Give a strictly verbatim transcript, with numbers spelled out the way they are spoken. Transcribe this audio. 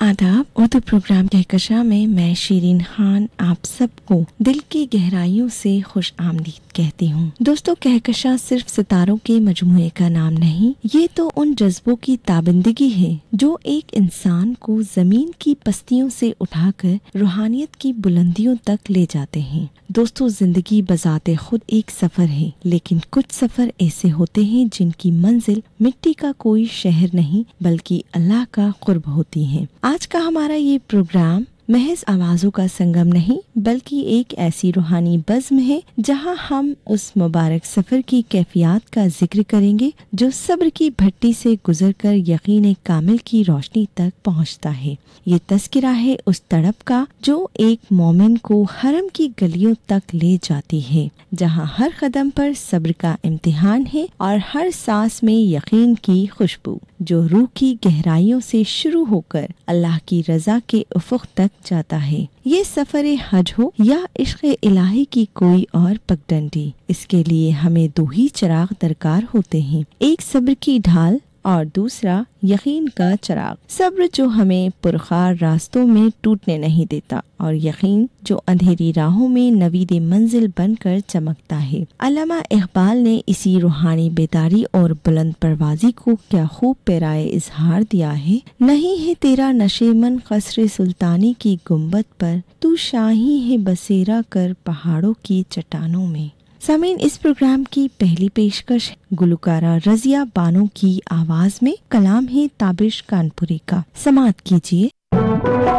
आदाब। उर्दू प्रोग्राम कहकशा में मैं शीरीन खान आप सबको दिल की गहराइयों से खुश आमदीद कहती हूँ। दोस्तों, कहकशा सिर्फ सितारों के मजमूए का नाम नहीं, ये तो उन जज्बों की ताबंदगी है जो एक इंसान को जमीन की पस्तियों से उठाकर रूहानियत की बुलंदियों तक ले जाते हैं। दोस्तों, जिंदगी बजाते खुद एक सफर है, लेकिन कुछ सफर ऐसे होते हैं जिनकी मंजिल मिट्टी का कोई शहर नहीं बल्कि अल्लाह का कुर्ब होती है। आज का हमारा ये प्रोग्राम महज आवाजों का संगम नहीं बल्कि एक ऐसी रूहानी बज़्म है जहां हम उस मुबारक सफर की कैफियत का जिक्र करेंगे जो सब्र की भट्टी से गुजरकर यकीन कामिल की रोशनी तक पहुंचता है। ये तस्किरा है उस तड़प का जो एक मोमिन को हरम की गलियों तक ले जाती है, जहां हर कदम पर सब्र का इम्तिहान है और हर सांस में यकीन की खुशबू जो रूह की गहराइयों से शुरू होकर अल्लाह की रजा के उफुक तक जाता है। ये सफर हज हो या इश्क़ इलाही की कोई और पगडंडी, इसके लिए हमें दो ही चिराग दरकार होते हैं, एक सब्र की ढाल और दूसरा यकीन का चिराग। सब्र जो हमें पुरखार रास्तों में टूटने नहीं देता और यकीन जो अंधेरी राहों में नवीद मंजिल बनकर चमकता है। अल्लामा इकबाल ने इसी रूहानी बेदारी और बुलंद परवाजी को क्या खूब पैराए इजहार दिया है। नहीं है तेरा नशेमन कसरे सुल्तानी की गुंबद पर, तू शाही है बसेरा कर पहाड़ों की चट्टानों में। सामीन, इस प्रोग्राम की पहली पेशकश गुलकारा रजिया बानो की आवाज में, कलाम है ताबिश कानपुरी का। समाअत कीजिए।